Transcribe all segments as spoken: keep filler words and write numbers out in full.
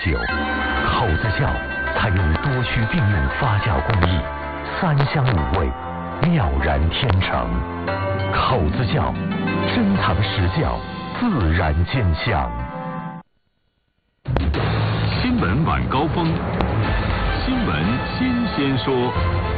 久，口子窖采用多须并用发酵工艺，三香五味，妙然天成。口子窖，珍藏实窖，自然见香。 新闻晚高峰，新闻新鲜说。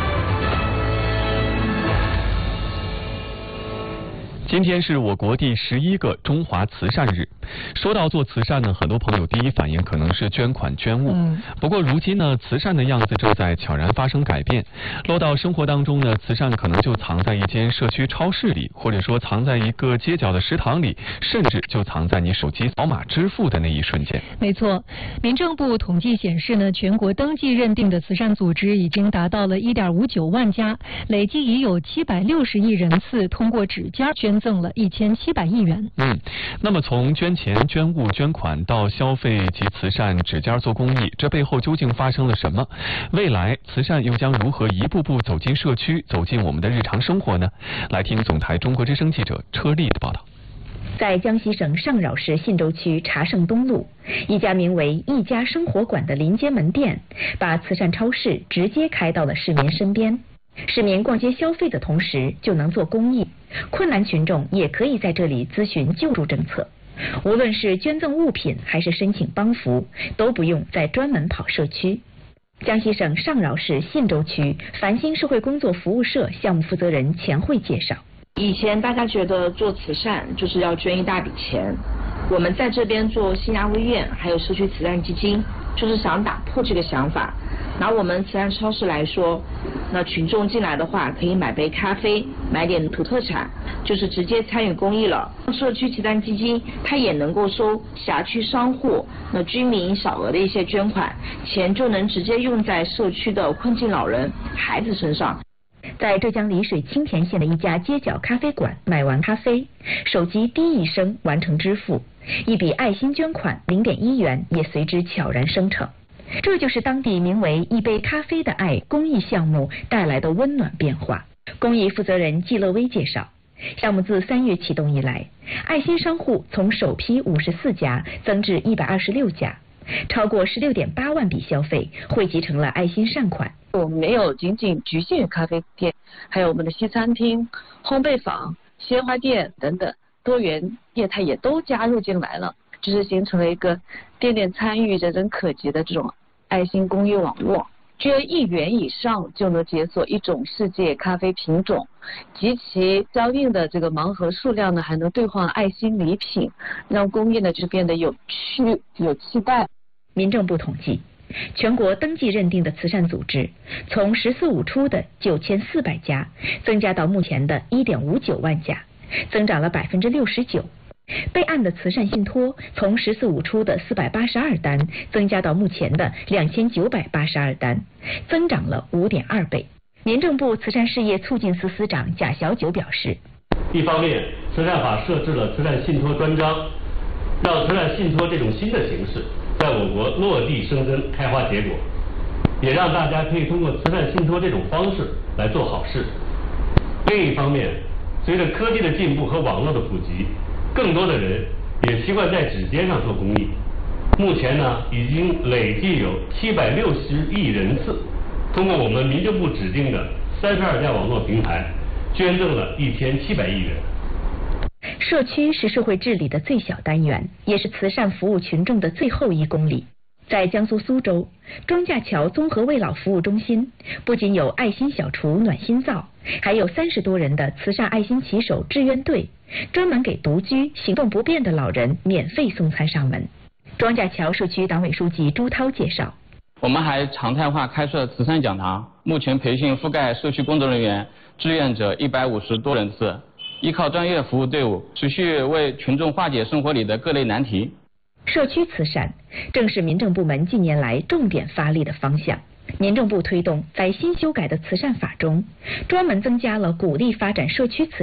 今天是我国第十一个中华慈善日。说到做慈善呢，很多朋友第一反应可能是捐款捐物。嗯，不过如今呢，慈善的样子正在悄然发生改变。落到生活当中呢，慈善可能就藏在一间社区超市里，或者说藏在一个街角的食堂里，甚至就藏在你手机扫码支付的那一瞬间。 没错，民政部统计显示呢，全国登记认定的慈善组织已经达到了 一点五九万家，累计已有七百六十亿人次通过指尖捐赠了一千七百亿元。嗯， 那么从捐钱、捐物、捐款到消费及慈善指尖做公益，这背后究竟发生了什么？未来慈善又将如何一步步走进社区，走进我们的日常生活呢？来听总台中国之声记者车丽的报道。 在江西省上饶市信州区茶圣东路，一家名为一家生活馆的临街门店，把慈善超市直接开到了市民身边。市民逛街消费的同时就能做公益，困难群众也可以在这里咨询救助政策。无论是捐赠物品还是申请帮扶，都不用再专门跑社区。江西省上饶市信州区繁星社会工作服务社项目负责人钱慧介绍， 以前大家觉得做慈善就是要捐一大笔钱，我们在这边做新亚微院还有社区慈善基金，就是想打破这个想法。拿我们慈善超市来说，那群众进来的话可以买杯咖啡，买点土特产，就是直接参与公益了。社区慈善基金它也能够收辖区商户那居民小额的一些捐款，钱就能直接用在社区的困境老人孩子身上。 在浙江丽水青田县的一家街角咖啡馆买完咖啡，手机滴一声完成支付，一笔爱心捐款零点一元也随之悄然生成。这就是当地名为一杯咖啡的爱公益项目带来的温暖变化。公益负责人季乐威介绍，项目自三月启动以来，爱心商户从首批五十四家增至一百二十六家，超过十六点八万笔消费汇集成了爱心善款。 我们没有仅仅局限于咖啡店，还有我们的西餐厅、烘焙坊、鲜花店等等多元业态也都加入进来了，就是形成了一个店店参与、人人可及的这种爱心公益网络。捐一元以上就能解锁一种世界咖啡品种，及其相应的这个盲盒数量呢，还能兑换爱心礼品，让公益呢就变得有趣、有期待。 民政部统计，全国登记认定的慈善组织从“十四五”初的九千四百家，增加到目前的一点五九万家，增长了百分之六十九。备案的慈善信托从“十四五”初的四百八十二单，增加到目前的两千九百八十二单，增长了五点二倍。民政部慈善事业促进司司长贾小九表示， 一方面，慈善法设置了慈善信托专章，让慈善信托这种新的形式在我国落地生根、开花结果，也让大家可以通过慈善信托这种方式来做好事。另一方面，随着科技的进步和网络的普及，更多的人也习惯在指尖上做公益。目前呢，已经累计有七百六十亿人次通过我们民政部指定的三十二家网络平台捐赠了一千七百亿元。 社区是社会治理的最小单元，也是慈善服务群众的最后一公里。在江苏苏州庄稼桥综合慰老服务中心，不仅有爱心小厨暖心灶，还有三十多人的慈善爱心骑手志愿队，专门给独居行动不便的老人免费送餐上门。庄稼桥社区党委书记朱涛介绍， 我们还常态化开设慈善讲堂，目前培训覆盖社区工作人员、志愿者一百五十多人次，依靠专业服务队伍，持续为群众化解生活里的各类难题。 社区慈善正是民政部门近年来重点发力的方向。民政部推动在新修改的慈善法中，专门增加了鼓励发展社区慈善